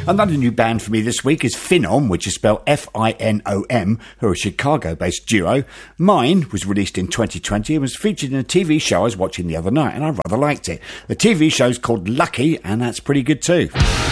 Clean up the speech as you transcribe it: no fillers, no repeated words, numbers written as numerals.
Another new band for me this week is Finom, which is spelled Finom, who are a Chicago-based duo. Mine was released in 2020 and was featured in a TV show I was watching the other night, and I rather liked it. The TV show's called Lucky, and that's pretty good too.